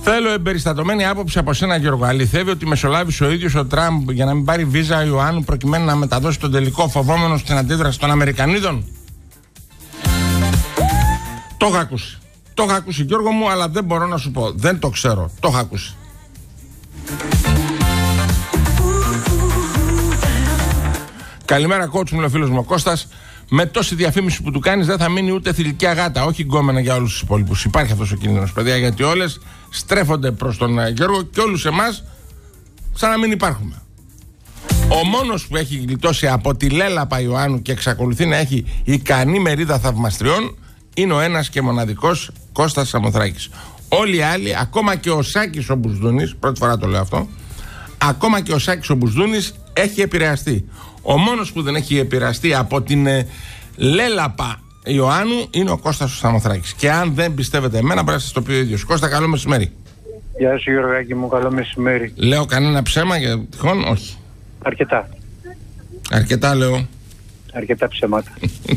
Θέλω εμπεριστατωμένη άποψη από σένα, Γιώργο. Αληθεύει ότι μεσολάβησε ο ίδιος ο Τραμπ για να μην πάρει βίζα Ιωάννου προκειμένου να μεταδώσει τον τελικό, φοβόμενος στην αντίδραση των Αμερικανίδων? Το έχω ακούσει. Το έχω ακούσει, Γιώργο μου, αλλά δεν μπορώ να σου πω. Δεν το ξέρω. Το έχω ακούσει. Καλημέρα, coach, μου λέει ο φίλος μου ο Κώστας. Με τόση διαφήμιση που του κάνεις δεν θα μείνει ούτε θηλυκιά γάτα. Όχι γκόμενα για όλους τους υπόλοιπους. Υπάρχει αυτός ο κίνδυνος, παιδιά, γιατί όλες στρέφονται προς τον Γιώργο και όλους εμάς σαν να μην υπάρχουμε. Ο μόνος που έχει γλιτώσει από τη λέλαπα Ιωάννου και εξακολουθεί να έχει ικανή μερίδα θαυμαστριών είναι ο ένας και μοναδικός Κώστας Σαμοθράκης. Όλοι οι άλλοι, ακόμα και ο Σάκης ο Μπουσδούνης, πρώτη φορά το λέω αυτό, ακόμα και ο Σάκης ο Μπουσδούνης έχει επηρεαστεί. Ο μόνος που δεν έχει επηρεαστεί από την λέλαπα Ιωάννου είναι ο Κώστας ο Σαμοθράκης. Και αν δεν πιστεύετε εμένα, πρέπει να σας το πει ο ίδιος. Κώστα, καλό μεσημέρι. Γεια σου, Γιωργάκη μου, καλό μεσημέρι. Λέω κανένα ψέμα για τυχόν? Όχι. Αρκετά. Αρκετά λέω. Αρκετά ψέματα.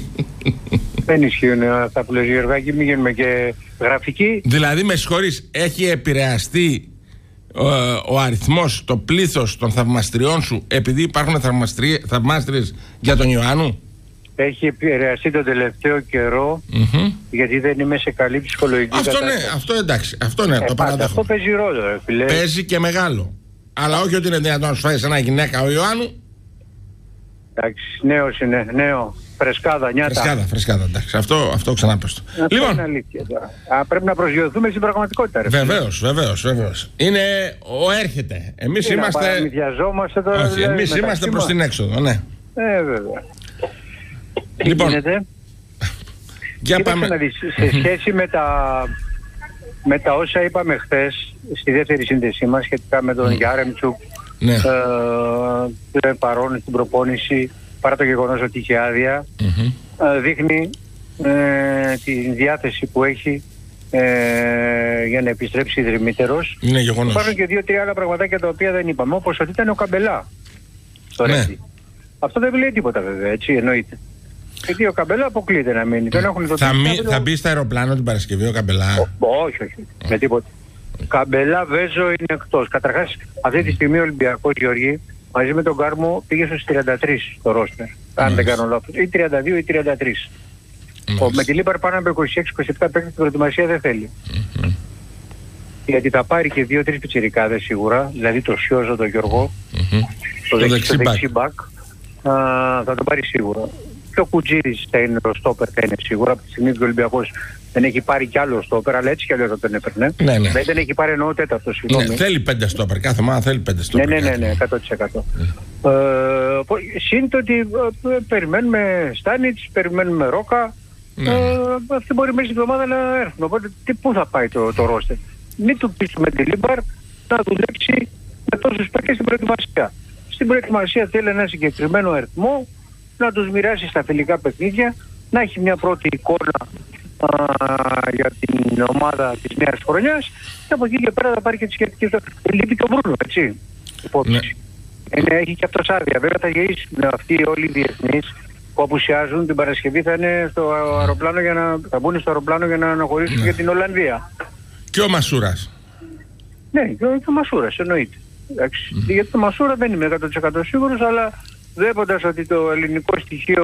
Δεν ισχύουν αυτά που λες, Γιωργάκη, μην γίνουμε και γραφικοί. Δηλαδή, με συγχωρείς, έχει επηρεαστεί ο αριθμός, το πλήθος των θαυμαστριών σου επειδή υπάρχουν θαυμάστριες για τον Ιωάννου? Έχει επηρεαστεί τον τελευταίο καιρό, γιατί δεν είμαι σε καλή ψυχολογική αυτό κατάσταση. Ναι, αυτό εντάξει, αυτό ναι, το παραδέχομαι. Αυτό παίζει ρόλο, φίλε. Παίζει και μεγάλο. Αλλά όχι ότι είναι δυνατόν να σου φάει ένα γυναίκα ο Ιωάννου. Εντάξει, νέος είναι, νέο. Φρεσκάδα, νιάτα. Φρεσκάδα, εντάξει. Αυτό ξανά πες το. Λοιπόν, είναι αλήθεια τώρα. Πρέπει να προσγειωθούμε στην πραγματικότητα. Βεβαίως. Είναι ο έρχεται. Εμείς είμαστε. Παραμυθιαζόμαστε τώρα. Όχι, εμείς είμαστε προς την έξοδο, ναι. Βέβαια. Λοιπόν. Για πάμε. Να δεις, σε σχέση με τα όσα είπαμε χθες στη δεύτερη σύνδεσή μας σχετικά με τον Γιάρεμτσουκ, που είναι παρόν στην προπόνηση, παρά το γεγονός ότι είχε άδεια, δείχνει τη διάθεση που έχει για να επιστρέψει δρυμύτερος. Είναι γεγονός. Υπάρχουν και 2-3 άλλα πραγματάκια τα οποία δεν είπαμε, όπως ότι ήταν ο Καμπελά στο Ρέντι. Αυτό δεν λέει τίποτα, βέβαια, έτσι, εννοείται. Γιατί ο Καμπελά αποκλείται να μείνει. Θα μπει στα αεροπλάνο την Παρασκευή ο Καμπελά? Όχι. Με τίποτα. Καμπελά, Βέζο είναι εκτός. Καταρχάς, αυτή τη στιγμή ο Ολυμπιακός, Γιώργη, μαζί με τον Κάρμο πήγε στους 33 στο ρόστερ. Αν δεν κάνω λάθος. Ή 32 ή 33. Με τη Λίμπαρ πάνω από 26-27 παίκτες στην προετοιμασία δεν θέλει. Γιατί θα πάρει και 2-3 πιτσιρικάδες σίγουρα. Δηλαδή το Σιόζο, τον Γιώργο, το δεξί μπακ. Θα το πάρει σίγουρα. Και ο Κουτζήρης θα είναι το στόπερ, θα είναι σίγουρα. Από τη στιγμή που ο Ολυμπιακός δεν έχει πάρει κι άλλο στόπερ, αλλά έτσι κι αλλιώς θα τον έπαιρνε. Ναι. Δεν έχει πάρει εννοώ τέταρτο, συγγνώμη. Ναι, θέλει 5 στόπερ, κάθε ομάδα θέλει 5 στόπερ. Ναι, 100%. Συν το ότι περιμένουμε Στάνιτς, περιμένουμε Ρόκα. Αυτοί μπορεί μέσα στην εβδομάδα να έρθουν. Οπότε πού θα πάει το ρόστερ? Μην του πεις με τη Λίμπαρ να δουλέψει με τόσους παίκτες στην προετοιμασία. Στην προετοιμασία θέλει ένα συγκεκριμένο αριθμό, να τους μοιράσει στα φιλικά παιχνίδια, να έχει μια πρώτη εικόνα για την ομάδα της νέας χρονιάς και από εκεί και πέρα θα πάρει και τις σχετικές. Λείπει το Μπρούνο, έτσι. Υπόψη. Έχει και αυτός άδεια. Βέβαια θα γυρίσουν αυτοί όλοι οι διεθνείς που απουσιάζουν την Παρασκευή, θα είναι στο αεροπλάνο θα μπουν στο αεροπλάνο για να αναχωρήσουν για την Ολλανδία. Και ο Μασούρας. Ναι, και ο Μασούρας εννοείται. Γιατί το Μασούρα δεν είμαι 100% σίγουρος, αλλά βλέποντας ότι το ελληνικό στοιχείο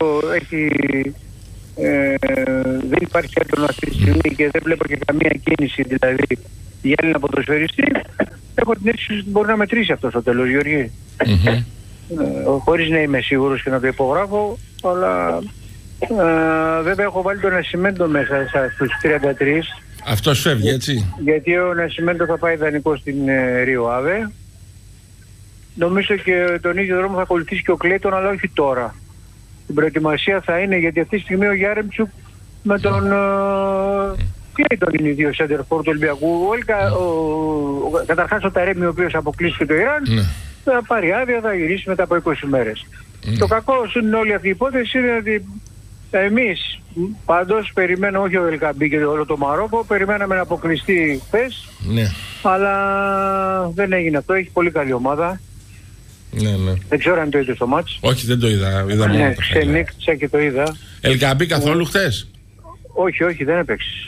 δεν υπάρχει έντονο αυτή τη στιγμή και δεν βλέπω και καμία κίνηση δηλαδή για Έλληνα ποδοσφαιριστή, έχω την αίσθηση ότι μπορεί να μετρήσει αυτό στο τέλος, Γεωργή. Χωρίς να είμαι σίγουρος και να το υπογράφω, αλλά βέβαια έχω βάλει τον Νασιμέντο μέσα στους 33. Αυτός φεύγει, έτσι. Γιατί ο Νασιμέντο θα πάει δανεικό στην Ρίο Αβε. Νομίζω και τον ίδιο δρόμο θα ακολουθήσει και ο Κλέιτον, αλλά όχι τώρα. Την προετοιμασία θα είναι, γιατί αυτή τη στιγμή ο Γιάρεμτσουκ με τον Κλέιτον είναι οι δύο σέντερφορ του Ολυμπιακού. Καταρχάς ο Ταρέμι, ο οποίος αποκλείστηκε το Ιράν, θα πάρει άδεια, θα γυρίσει μετά από 20 μέρες. Το κακό είναι όλη αυτή η υπόθεση είναι ότι εμείς πάντως περιμένω, όχι ο Ελκαμπή και όλο το Μαρόκο, περιμέναμε να αποκλειστεί χθες, αλλά δεν έγινε αυτό. Έχει πολύ καλή ομάδα. Δεν ξέρω αν το είδε στο μάτς. Όχι, δεν το είδα. Ξενύχτησα και το είδα. Ελκαμπή καθόλου χθες? Όχι, δεν έπαιξε.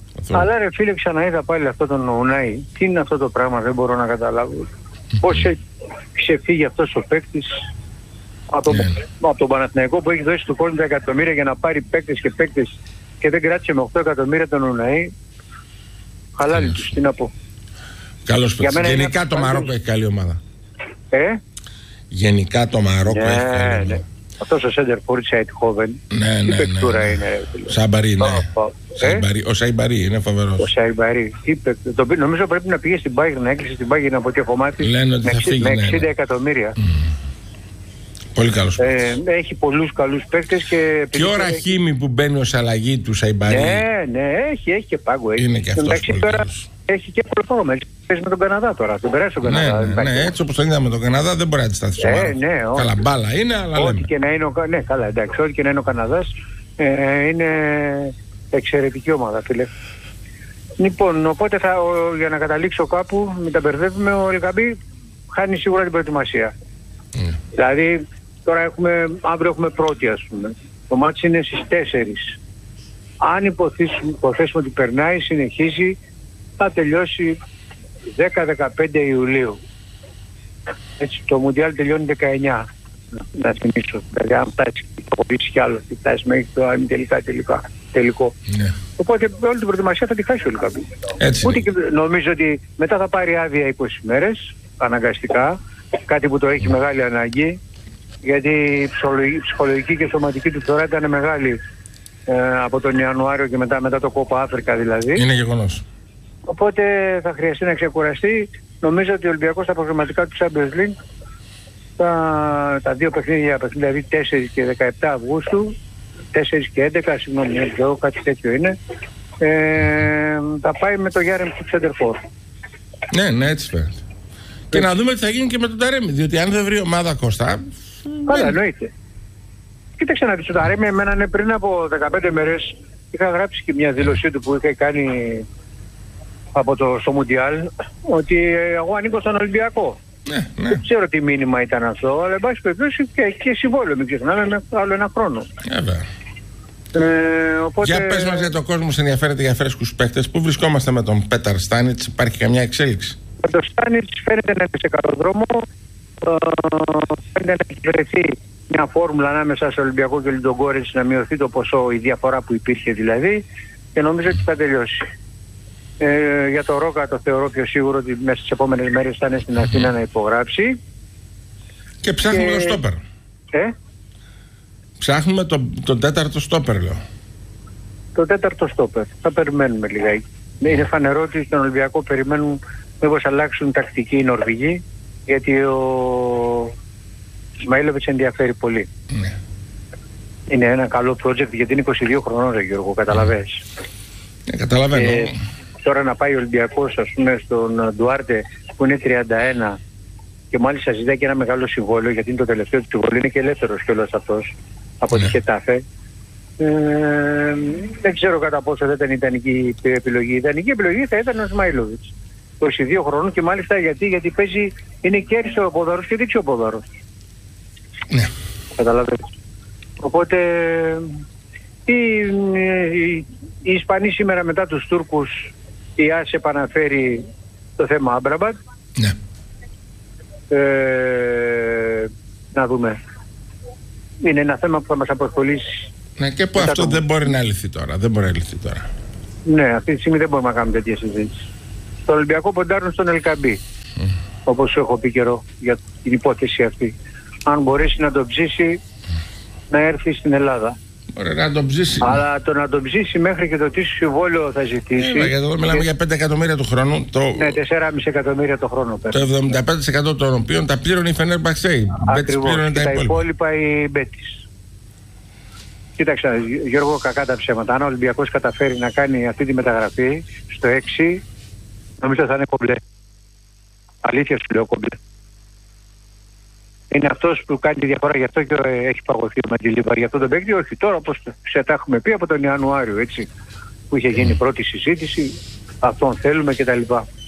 Αλλά ρε φίλε, ξαναείδα πάλι αυτό τον Ουνάι. Τι είναι αυτό το πράγμα, δεν μπορώ να καταλάβω. Πώς ξεφύγει αυτός ο παίκτης από τον Παναθηναϊκό που έχει δώσει του κόσμου τα εκατομμύρια για να πάρει παίκτες και δεν κράτησε με 8 εκατομμύρια τον Ουνάι. Χαλάλι τους, τι να πω. Καλώς παίκτης. Γενικά το Μαρόκο έχει καλή ομάδα. Γενικά το Μαρόκο έχει καλή ομάδα. Αυτός ο Σέντερ Φόρτς Αιτχόβεν, τι παικτούρα είναι. Σαϊμπαρί, ναι. Ο Σαϊμπαρί είναι φοβερός. Ο Σαϊμπαρί, νομίζω πρέπει να πήγε στην Bayern, να έκλεισε στην Bayern από ό,τι έχω μάθει με 60 εκατομμύρια. Πολύ καλός παίκτης. Έχει πολλούς καλούς παίκτες. Και ο Ραχίμι που μπαίνει ως αλλαγή του Σαϊμπαρί. Ναι, έχει και πάγκο. Είναι και αυτός πολύ καλός. Έχει και προπόγραμμα. Παίζει με τον Καναδά τώρα. Τον περάσει τον Καναδά. Ναι, έτσι όπως τον είδαμε με τον Καναδά δεν μπορεί να αντισταθεί. Καλά μπάλα είναι, αλλά ό,τι και να είναι ό,τι και να είναι ο Καναδάς είναι εξαιρετική ομάδα, φίλε. Λοιπόν, οπότε για να καταλήξω κάπου, μην τα μπερδεύουμε, ο Ελκαμπή χάνει σίγουρα την προετοιμασία. Δηλαδή, τώρα αύριο έχουμε πρώτη, ας πούμε. Το μάτσι είναι στις 4. Αν υποθέσουμε ότι περνάει, συνεχίζει, θα τελειώσει 10-15 Ιουλίου. Έτσι, το Μουντιάλ τελειώνει 19. Να θυμίσω. Δηλαδή, αν φτάσει και προχωρήσει κι άλλο, φτάσει μέχρι το τελικό. Ναι. Οπότε όλη την προετοιμασία θα τη χάσει ο Ελκαμπή. Νομίζω ότι μετά θα πάρει άδεια 20 μέρες, αναγκαστικά. Κάτι που το έχει μεγάλη ανάγκη, γιατί η ψυχολογική και σωματική του φθορά ήταν μεγάλη από τον Ιανουάριο και μετά το Κόπα Αφρικα δηλαδή. Είναι γεγονός. Οπότε θα χρειαστεί να ξεκουραστεί. Νομίζω ότι ο Ολυμπιακός στα προγραμματικά του Champions League τα δύο παιχνίδια, δηλαδή 4 και 17 Αυγούστου, 4 και 11, συγγνώμη, κάτι τέτοιο είναι, θα πάει με το Γιάρεμ του Σέντερφορ. Ναι, έτσι φαίνεται. Και να δούμε τι θα γίνει και με τον Ταρέμι, διότι αν δεν βρει ομάδα Κώστα... Καλά, εννοείται. Κοίταξε να δεις, ο Ταρέμι εμένα πριν από 15 μέρες είχα γράψει και μια δήλωσή του που είχε κάνει στο Μουντιάλ, ότι εγώ ανήκω στον Ολυμπιακό. Ναι. Δεν ξέρω τι μήνυμα ήταν αυτό, αλλά εν πάση περιπτώσει και συμβόλαιο, μην ξεχνάμε, με άλλο ένα χρόνο. Οπότε... Για πες μας, για τον κόσμο σε ενδιαφέρεται για φρέσκους παίκτες, πού βρισκόμαστε με τον Πέταρ Στάνιτς, υπάρχει καμιά εξέλιξη? Με τον Στάνιτς φαίνεται να είναι σε καλό δρόμο, φαίνεται να έχει βρεθεί μια φόρμουλα ανάμεσα σε Ολυμπιακό και Λουντογκόρετς να μειωθεί το ποσό, η διαφορά που υπήρχε δηλαδή, και νομίζω ότι θα τελειώσει. Για το Ρόκα το θεωρώ πιο σίγουρο ότι μέσα στις επόμενες μέρες θα είναι στην Αθήνα να υπογράψει. Και ψάχνουμε το στόπερ. Ψάχνουμε τον τέταρτο στόπερ, λέω. Το τέταρτο στόπερ. Θα περιμένουμε λιγάκι. Είναι φανερό ότι στον Ολυμπιακό περιμένουν μήπως αλλάξουν τακτική οι Νορβηγοί, γιατί ο Ισμαήλοβιτς ενδιαφέρει πολύ. Ναι. Είναι ένα καλό project, γιατί είναι 22 χρονών, ρε Γιώργο, καταλαβαίνεις. Καταλαβαίνω. Τώρα να πάει ο Ολυμπιακός, ας πούμε, στον Ντουάρτε που είναι 31 και μάλιστα ζητάει και ένα μεγάλο συμβόλαιο, γιατί είναι το τελευταίο του συμβόλαιο, είναι και ελεύθερος κιόλας αυτός από τη Χετάφε. Δεν ξέρω κατά πόσο δεν ήταν ιδανική επιλογή. Η ιδανική επιλογή θα ήταν ο Ισμαήλοβιτς. 22 χρονών και μάλιστα γιατί παίζει, είναι και αριστερό ποδάρος και δεξιό ποδάρος. Ναι. Καταλαβαίνεις. Οπότε οι Ισπανοί σήμερα μετά τους Τούρκους, η ΆΣ επαναφέρει το θέμα Άμπραμπατ. Ναι. Να δούμε. Είναι ένα θέμα που θα μας απασχολήσει. Ναι, και που αυτό δεν μπορεί να λυθεί τώρα. Ναι, αυτή τη στιγμή δεν μπορούμε να κάνουμε τέτοια συζήτηση. Στο Ολυμπιακό ποντάρουν στον Ελκαμπή. Όπως έχω πει καιρό για την υπόθεση αυτή. Αν μπορέσει να τον ψήσει, να έρθει στην Ελλάδα. Ωραία, να τον ψήσει. Αλλά το να τον ψήσει μέχρι και το τι συμβόλαιο θα ζητήσει. Γιατί εδώ μιλάμε για 5 εκατομμύρια του χρόνου. Ναι, 4,5 εκατομμύρια το χρόνο. Το 75% των οποίων τα πλήρωνε η Φενέρμπαξε. Ακριβώς. Τα υπόλοιπα η Μπέτις. Κοίταξε, Γιώργο, κακά τα ψέματα. Αν ο Ολυμπιακός καταφέρει να κάνει αυτή τη μεταγραφή στο 6, νομίζω θα είναι κομπλέ. Αλήθεια σου λέω, κομπλέ. Είναι αυτός που κάνει τη διαφορά, γι' αυτό και έχει παγωθεί με τη Λίβαρ. Γι' αυτό τον παίκτη, όχι τώρα, όπως σε τα έχουμε πει από τον Ιανουάριο, έτσι, που είχε γίνει πρώτη συζήτηση, αυτόν θέλουμε κτλ.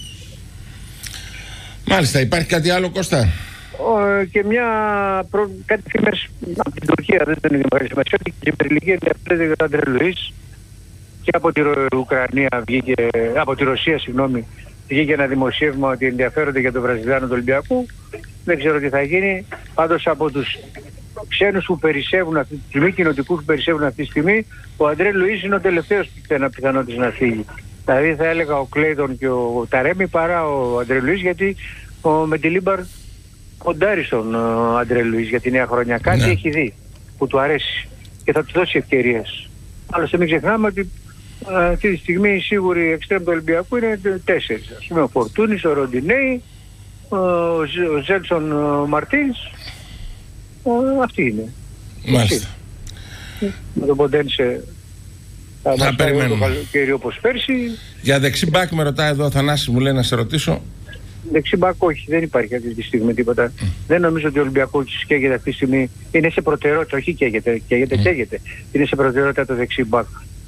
Μάλιστα, υπάρχει κάτι άλλο, Κώστα? Και κάτι φήμες από την Τουρκία, δεν είναι μεγάλη σημασία, ότι η Υπερλυγία ενδιαφέρεται για τον Άντρε Λουίς, και από τη Ουκρανία βγήκε, από τη Ρωσία συγγνώμη, βγήκε ένα δημοσίευμα ότι ενδιαφέρονται για τον Βραζιλιάνο του Ολυμπιακού. Δεν ξέρω τι θα γίνει. Πάντως από τους ξένους που περισσεύουν αυτή τη στιγμή, κοινοτικούς που περισσεύουν αυτή τη στιγμή, ο Αντρέ Λουίς είναι ο τελευταίος πιθανότητας να φύγει. Δηλαδή θα έλεγα ο Κλέιτον και ο Ταρέμι παρά ο Αντρέ Λουίς, γιατί ο Μεντιλίμπαρ κοντάρει στον Αντρέ Λουίς για τη νέα χρονιά. Κάτι έχει δει που του αρέσει και θα του δώσει ευκαιρίες. Άλλωστε μην ξεχνάμε ότι αυτή τη στιγμή οι σίγουροι εξτρέμ του Ολυμπιακού είναι 4. Ας πούμε ο Φορτούνης, ο Ροντινέη, ο Ζέλσον Μαρτίνς, αυτοί είναι. Μάλιστα. Με τον Ποντένσε θα περιμένουμε. Το καλοκαίρι όπως πέρσι. Για δεξί μπακ με ρωτάει εδώ ο Θανάσης, μου λέει να σε ρωτήσω. Δεξί μπακ όχι, δεν υπάρχει αυτή τη στιγμή τίποτα. Δεν νομίζω ότι ο Ολυμπιακός καίγεται αυτή τη στιγμή. Είναι σε προτεραιότητα, όχι καίγεται. Είναι σε προτεραιότητα το δεξί μπακ.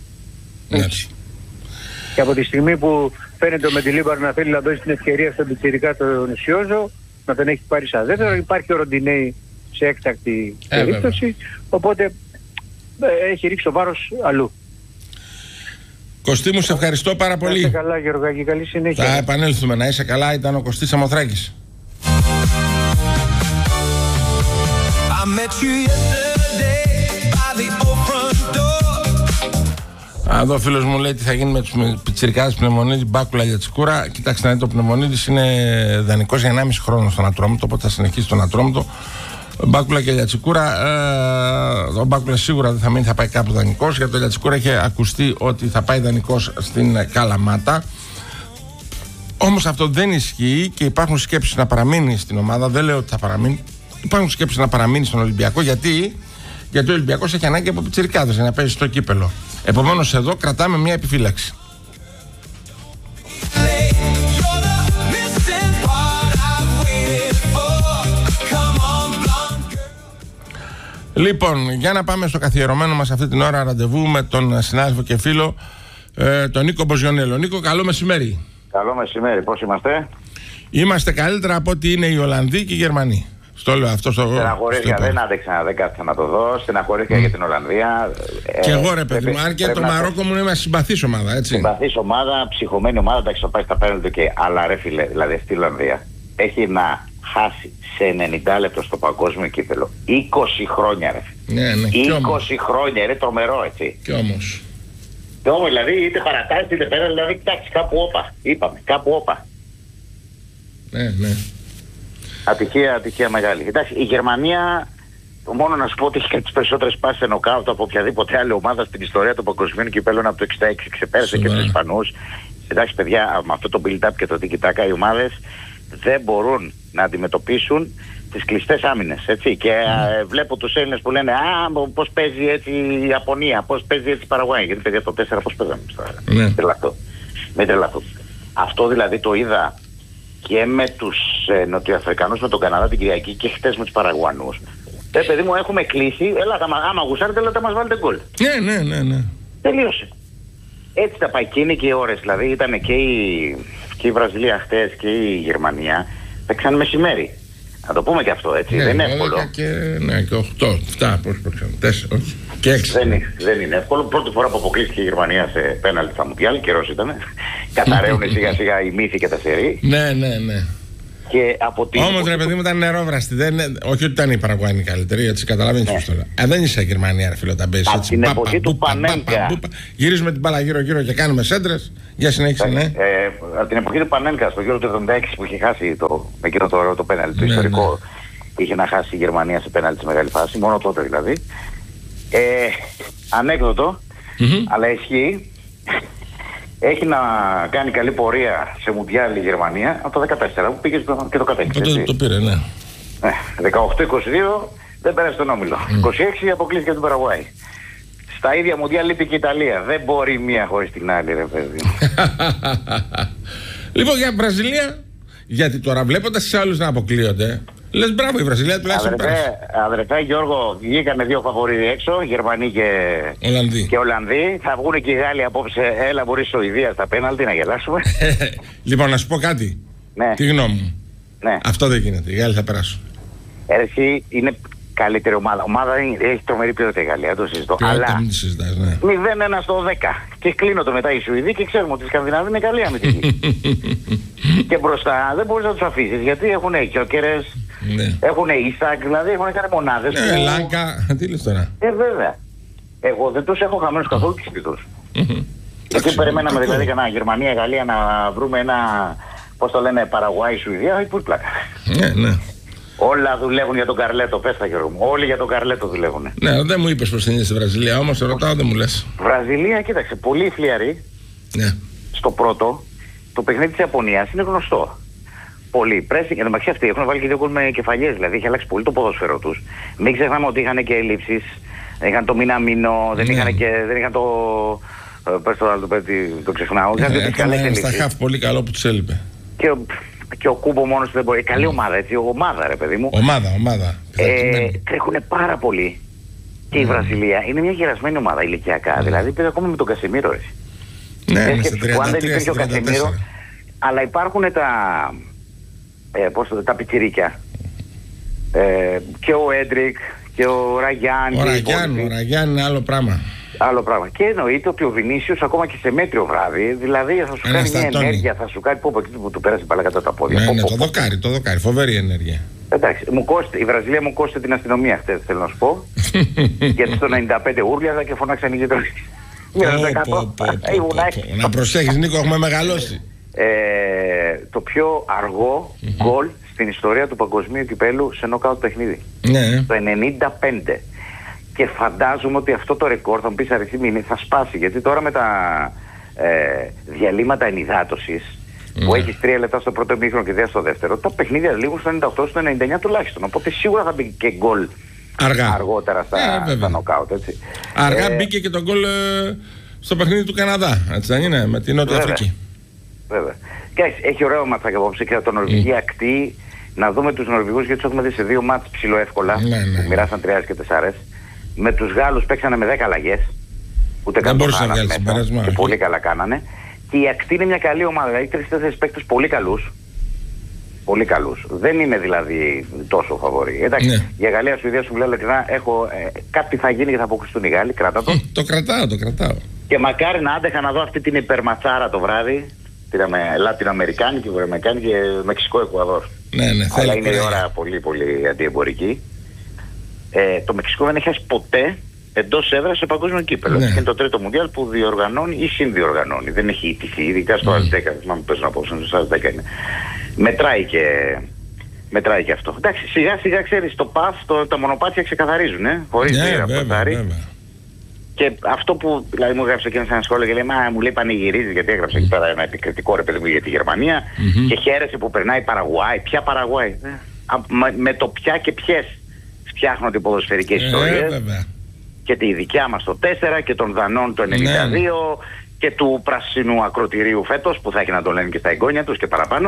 Και από τη στιγμή που φαίνεται ο Μεντιλίμπαρ να θέλει να δώσει την ευκαιρία στον πιτσιρικά τον Νησιόζο, να τον έχει πάρει σαν δεύτερο, υπάρχει ο Ροντινέη σε έκτακτη περίπτωση, οπότε έχει ρίξει το βάρος αλλού. Κωστή μου, σε ευχαριστώ πάρα πολύ. Να είσαι καλά Γεωργάκη, καλή συνέχεια. Θα επανέλθουμε, να είσαι καλά. Ήταν ο Κωστής Σαμοθράκης. Εδώ ο φίλος μου λέει τι θα γίνει με τους πιτσιρικάδες Πνευμονίδη, Μπάκουλα για Τσικούρα. Κοιτάξτε να δείτε, ο Πνευμονίδης είναι δανεικός για 1,5 χρόνο στον Ατρόμητο, οπότε θα συνεχίσει τον Ατρόμητο. Μπάκουλα και Λιατσικούρα, ο Μπάκουλα σίγουρα δεν θα μείνει, θα πάει κάπου δανεικός. Για το Λιατσικούρα έχει ακουστεί ότι θα πάει δανεικός στην Καλαμάτα. Όμως αυτό δεν ισχύει και υπάρχουν σκέψεις να παραμείνει στην ομάδα. Δεν λέω ότι θα παραμείνει. Υπάρχουν σκέψεις να παραμείνει στον Ολυμπιακό. Γιατί ο Ολυμπιακός έχει ανάγκη από πιτσιρικάδες για να παίζει στο κύπελο. Επομένως εδώ κρατάμε μια επιφύλαξη. Λοιπόν, για να πάμε στο καθιερωμένο μας αυτή την ώρα ραντεβού με τον συνάδελφο και φίλο τον Νίκο Μποζιονέλο. Νίκο, καλό μεσημέρι. Καλό μεσημέρι, πώς είμαστε? Είμαστε καλύτερα από ό,τι είναι οι Ολλανδοί και οι Γερμανοί. Στο λέω αυτό στο. Στεναχωρήθηκα, δεν άντεξα, δεν κάθισα να το δω. Στεναχωρήθηκα για την Ολλανδία. Και εγώ ρε παιδί μου, αν και το Μαρόκο μου είναι μια συμπαθής ομάδα, έτσι. Συμπαθής ομάδα, ψυχωμένη ομάδα, εντάξει, θα πάει στα πέναλτι και. Αλλά ρε φίλε, δηλαδή αυτή η Ολλανδία έχει να χάσει σε 90 λεπτό στο παγκόσμιο κύπελο 20 χρόνια, ρε. Ναι, 20 χρόνια, είναι τρομερό, έτσι. Κι όμως. Και όμως, δηλαδή, είτε παρατάσει είτε πέρα, δηλαδή, κοιτάξτε, κάπου όπα. Είπαμε, κάπου όπα. Ναι. Ατυχία μεγάλη. Εντάξει, η Γερμανία, μόνο να σου πω ότι έχει τις περισσότερες πάσεις σε νοκάουτ από οποιαδήποτε άλλη ομάδα στην ιστορία των παγκοσμίων κυπέλων από το 66. Ξεπέρασε και τους Ισπανούς. Εντάξει, παιδιά, με αυτό το build-up και το tiki-taka οι ομάδες δεν μπορούν να αντιμετωπίσουν τις κλειστές άμυνες. Έτσι. Και βλέπω τους Έλληνες που λένε πώς παίζει έτσι η Ιαπωνία, πώς παίζει έτσι η Παραγουάη. Γιατί παιδιά το 4 πώς παίζαμε. Με τρελαθώ. Αυτό δηλαδή το είδα και με τους Νοτιοαφρικανούς, με τον Καναδά την Κυριακή και χτες με τους Παραγουανούς. Παιδί μου, έχουμε κλείσει. Έλα, άμα γουσάρετε, έλα, μας βάλετε γκολ. Ναι. Τελείωσε. Έτσι τα πάει. Και είναι και οι ώρες. Δηλαδή ήταν και η Βραζιλία χτες και η Γερμανία. Παίξαν μεσημέρι. Να το πούμε και αυτό, έτσι. Ναι, δεν είναι εύκολο. Και 8, 7, πώς παίξαν. 4, όχι. Και 6. Δεν είναι εύκολο. Πρώτη φορά που αποκλείστηκε η Γερμανία σε πέναλτι στα Μουντιάλ, καιρός ήταν. Καταραίουν σιγά σιγά οι μύθοι και τα σερί. Ναι. Όμως ρε παιδί μου ήταν νερόβραστη. Όχι ότι ήταν η Παραγουάη καλύτερη, έτσι καταλαβαίνεις πώς τώρα. Δεν είσαι Γερμανία, ρε φίλε, όταν παίζεις έτσι. Από την εποχή του Πανένκα. Γυρίζουμε την μπάλα γύρω-γύρω και κάνουμε σέντρες. Για συνέχισε, ναι. Από την εποχή του Πανένκα, στο γύρο του 76 που είχε χάσει εκείνο το πέναλτι, το ιστορικό. Είχε να χάσει η Γερμανία σε πέναλτι σε μεγάλη φάση, μόνο τότε δηλαδή. Ανέκδοτο, αλλά ισχύει. Έχει να κάνει καλή πορεία σε Μουντιάλ η Γερμανία από το 2014 που πήγε και το κατέκτησε. Το πήρε, ναι. 18-22 δεν πέρασε τον όμιλο. 26 αποκλείστηκε την Παραγουάη. Στα ίδια Μουντιάλ λείπει και η Ιταλία. Δεν μπορεί μία χωρίς την άλλη, ρε παιδί. Λοιπόν, για Βραζιλία, γιατί τώρα βλέποντας τους άλλους να αποκλείονται, λες μπράβο, η Βραζιλία τουλάχιστον πέρασε. Αδερφέ Γιώργο, βγήκανε δύο φαβορίδι έξω, Γερμανοί και Ολλανδοί. Θα βγουν και οι Γάλλοι απόψε. Έλα, μπορεί Σουηδία στα πέναλτι να γελάσουμε. Λοιπόν, να σου πω κάτι. Ναι. Τι γνώμη μου. Ναι. Αυτό δεν γίνεται. Οι Γάλλοι θα περάσουν. Εσύ είναι καλύτερη ομάδα. Ομάδα έχει τρομερή ποιότητα η Γαλλία, το συζητώ. Αλλά 0-1 στο 10. Και κλείνω το μετά οι Σουηδοί και ξέρουμε ότι η Σκανδιναβία είναι καλή αμυντική. Και μπροστά δεν μπορείς να τους αφήσεις γιατί έχουν Κιόκερες, έχουν Ίσακ, δηλαδή έχουν κάνει μονάδες. Λάνκα, τι λες τώρα. Βέβαια. Εγώ δεν τους έχω χαμένους καθόλου και σπιτούς. Γιατί περιμέναμε δηλαδή για Γερμανία, Γαλλία να βρούμε ένα, πώς το λένε, Παραγουάη, Σουηδία, ή πούς πλάκα. Ναι. Όλα δουλεύουν για τον Καρλέτο, πες τα Γιώργο μου. Όλοι για τον Καρλέτο δουλεύουν. Ναι, δεν μου είπες πως είναι στη Βραζιλία, όμως το ρωτάω, δεν μου λες. Βραζιλία, κοίταξε, πολύ φλιαρή. Ναι. Στο πρώτο, το παιχνίδι της Ιαπωνίας είναι γνωστό. Πολύ πρέσινγκ, εν τω μεταξύ αυτοί έχουν βάλει και 2 γκολ με κεφαλιές, δηλαδή έχει αλλάξει πολύ το ποδόσφαιρο τους. Μην ξεχνάμε ότι είχαν και ελλείψεις, είχαν το Μιναμίνο, δεν είχαν το. Πες το άλλο, το ξεχνάω. Έκανε ένα στα χαφ πολύ καλό που τους έλειπε. Και ο Κούμπο μόνος του δεν μπορεί. Καλή ομάδα, έτσι. Ομάδα, ρε παιδί μου. Ομάδα. Τρέχουνε πάρα πολύ. Και η Βραζιλία είναι μια γερασμένη ομάδα ηλικιακά. Δηλαδή πήγα ακόμα με τον Κασεμίρο, ρε. Ναι, στα 33, αν δεν υπήρχε ο Κασεμίρο. Αλλά υπάρχουν τα πιτσιρίκια. Και ο Έντρικ και ο Ραγιάν. Ο Ραγιάν είναι άλλο πράγμα. Άλλο πράγμα. Και εννοείται ότι ο Βινίσιος ακόμα και σε μέτριο βράδυ, δηλαδή θα σου κάνει μια ενέργεια, θα σου κάνει που του πέρασε μπάλα κατά τα πόδια. Ναι, το δοκάρι, φοβερή ενέργεια. Εντάξει, η Βραζιλία μου κόστησε την αστυνομία χτες, θέλω να σου πω. Γιατί στο 95 ούρλιαζα και φωνάξαν οι γειτονιές. Να προσέχεις, Νίκο, έχουμε μεγαλώσει. Το πιο αργό γκολ στην ιστορία του παγκοσμίου κυπέλου σε νοκάουτ παιχνίδι. Το 95. Και φαντάζομαι ότι αυτό το ρεκόρ, θα μου πεις αριθμή, θα σπάσει. Γιατί τώρα με τα διαλύματα ενυδάτωσης, που έχεις 3 λεπτά στο πρώτο ημίχρονο και 2 στο δεύτερο, τα παιχνίδια λήγουν στο 98, στο 99 τουλάχιστον. Οπότε σίγουρα θα μπει και γκολ αργότερα στα νοκάουτ, έτσι. Αργά μπήκε και το γκολ στο παιχνίδι του Καναδά, έτσι δεν είναι, με την Νότια Αφρική. Βέβαια. Και έχει ωραίο ματσάκι απόψε και το Νορβηγία ακτή. Να δούμε τους Νορβηγούς, γιατί τους έχουμε δει σε 2 μάτς ψιλοεύκολα, που μοιράσαν 3 και 4. Με τους Γάλλους παίξανε με 10 αλλαγές. Ούτε καν το χάνανε μέσα. Και πολύ καλά κάνανε. Και η ακτή είναι μια καλή ομάδα. Δηλαδή 3-4 παίκτες πολύ καλούς. Πολύ καλούς. Δεν είναι δηλαδή τόσο φαβορί. Εντάξει, για Γαλλία, Σουηδία, σου λέω κάτι θα γίνει και θα αποκλειστούν οι Γάλλοι. Κράτα το. Το κρατάω. Και μακάρι να άντεχα να δω αυτή την υπερματσάρα το βράδυ. Πήραμε Λατινοαμερικάνικη, Βορειοαμερικάνικη και Μεξικό, Εκουαδόρ. Ναι, αλλά είναι η ώρα πολύ πολύ αντιεμπορική. Το Μεξικό δεν έχει χάσει ποτέ εντός έδρας σε παγκόσμιο κύπελλο. Είναι το τρίτο Μουντιάλ που διοργανώνει ή συνδιοργανώνει. Δεν έχει ιτηθεί, ειδικά στο ΑΣ10. Θυμάμαι παίζουν απόψε, στο ΑΣ10 είναι. Μετράει και αυτό. Εντάξει, σιγά σιγά ξέρεις, το ΠΑΦ, τα μονοπάτια ξεκαθαρίζουν, χωρίς βέβαια. Και αυτό που δηλαδή μου έγραψε εκείνο σε ένα σχόλιο και λέει, μου λέει πανηγυρίζει, γιατί έγραψε εκεί πέρα ένα επικριτικό ρε παιδί μου για τη Γερμανία και χαίρεσε που περνάει η Παραγουάη. Ποια Παραγουάη? Με το ποια και ποιες φτιάχνονται οι ποδοσφαιρικές ιστορίες. Και τη δικιά μας το 4 και των Δανών το 92 και του πράσινου ακροτηρίου φέτος που θα έχει να το λένε και στα εγγόνια τους και παραπάνω.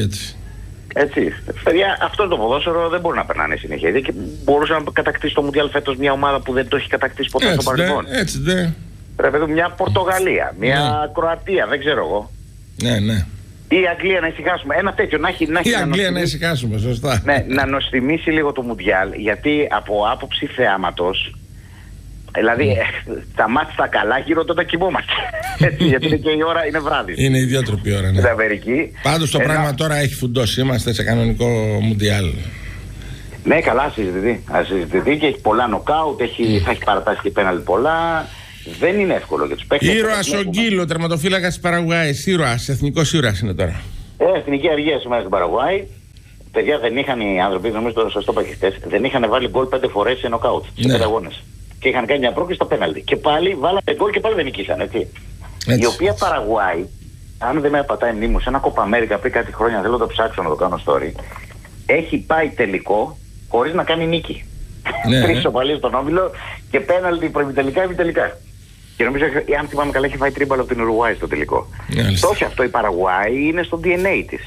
Έτσι. Παιδιά, αυτό το ποδόσφαιρο δεν μπορεί να περνάνε συνέχεια. Και μπορούσε να κατακτήσει το Μουντιάλ φέτος μια ομάδα που δεν το έχει κατακτήσει ποτέ στο παρελθόν. Ρε παιδί, μια Πορτογαλία, μια Κροατία, δεν ξέρω εγώ. Ναι. Ή η Αγγλία, να ησυχάσουμε. Ένα τέτοιο να έχει. Η Αγγλία να ησυχάσουμε, σωστά. Ναι, να νοστιμήσει λίγο το Μουντιάλ, γιατί από άποψη θεάματος, δηλαδή τα μάτια στα καλά γύρω τότε κοιμόμαστε. Έτσι, γιατί είναι και η ώρα, είναι βράδυ. Είναι ιδιότροπη ώρα, ναι. Πάντως το πράγμα τώρα έχει φουντώσει. Είμαστε σε κανονικό Μουντιάλ. Ναι, καλά, συζητηθεί και έχει πολλά νοκάουτ, θα έχει παρατάσει και πέναλτι πολλά. Δεν είναι εύκολο για τους παίκτες. Ήρωας ο Γκίλο, τερματοφύλακας της Παραγουάης. Εθνικός ήρωας είναι τώρα. Εθνική αργία σήμερα στην Παραγουάη. Παιδιά, δεν είχαν οι άνθρωποι, νομίζω το σωστό παχιστές, δεν είχαν βάλει γκολ 5 φορές σε νοκάουτ σε 5 αγώνες. Και είχαν κάνει μια πρόκληση στο πέναλτι. Και πάλι βάλανε γκολ και πάλι δεν νικήσαν, έτσι. Η οποία Παραγουάη, αν δεν με απατάει μνήμη μου, σε ένα Κόπα Αμέρικα πριν κάτι χρόνια, θέλω να το ψάξω να το κάνω story, έχει πάει τελικό χωρίς να κάνει νίκη. 3 ισοπαλίες στον όμιλο και πέναλτι προημιτελικά ή επιτελικά. Και νομίζω, αν θυμάμαι καλά, έχει φάει τρίμπαλο από την Ουρουάη στο τελικό. Το όχι αυτό, η Παραγουάη είναι στο DNA της.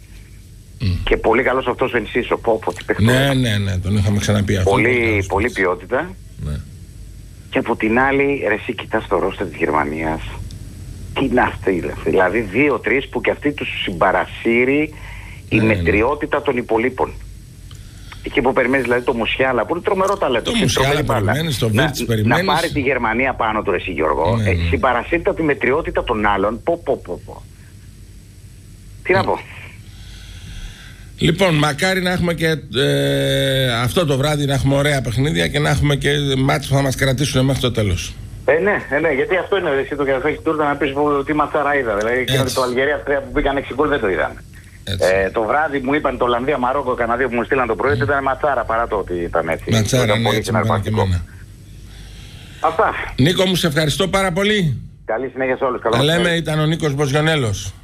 Και πολύ καλός αυτός ο Ενσίσο. Ναι, τον είχαμε ξαναπεί αυτό. Πολύ ποιότητα. Ναι. Και από την άλλη, εσύ κοιτάς το ρόστερ της Γερμανίας. Τι είναι αυτή, δηλαδή 2-3 που και αυτή τους συμπαρασύρει η μετριότητα των υπολείπων. Εκεί που περιμένεις δηλαδή το Μουσιάλα, που είναι τρομερό ταλέντο. Το Μουσιάλα περιμένεις, το Βίρτς περιμένεις. Να πάρει τη Γερμανία πάνω του, εσύ Γιώργο. Συμπαρασύρεται τη μετριότητα των άλλων. Τι να πω. Λοιπόν, μακάρι να έχουμε και αυτό το βράδυ να έχουμε ωραία παιχνίδια και να έχουμε και μάτς που θα μας κρατήσουν μέχρι το τέλος. Ναι, γιατί αυτό είναι εσύ το καφέ τούρτα να πεις τι ματσάρα είδα. Δηλαδή και το Αλγερία 3 που μπήκαν 6 γκολ δεν το είδαμε. Το βράδυ μου είπαν το Ολλανδία Μαρόκο, κανένα δύο που μου στείλαν το πρωί, ήταν ματσάρα παρά το ότι ήταν έτσι. Ματσάρα, ναι, έτσι μου και εμένα. Αυτά. Νίκο μου, σε ευχαριστώ πάρα πολύ. Καλή συνέχεια σε όλους. Τα λέμε, ήταν ο Νίκος Μποζιονέλος.